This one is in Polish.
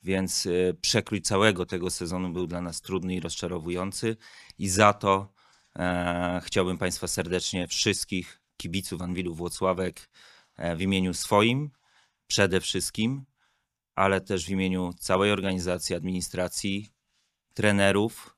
więc przekrój całego tego sezonu był dla nas trudny i rozczarowujący i za to chciałbym Państwa serdecznie, wszystkich kibiców Anwilu Włocławek w imieniu swoim przede wszystkim, ale też w imieniu całej organizacji, administracji, trenerów,